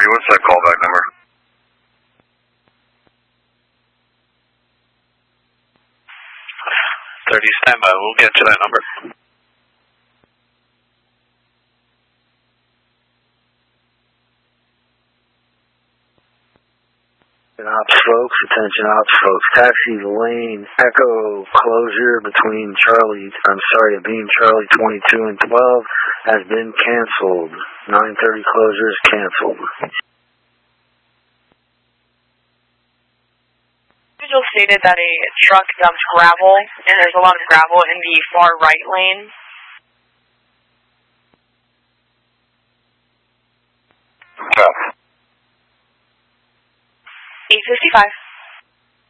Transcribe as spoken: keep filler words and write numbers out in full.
thirty, what's that callback number? thirty, standby. We'll get to that number. Ops folks, attention ops folks. Taxi lane echo closure between Charlie, I'm sorry, being Charlie twenty-two and twelve has been canceled. nine thirty closure is canceled. Visual stated that a truck dumped gravel, and there's a lot of gravel in the far right lane. Tough. eight fifty-five.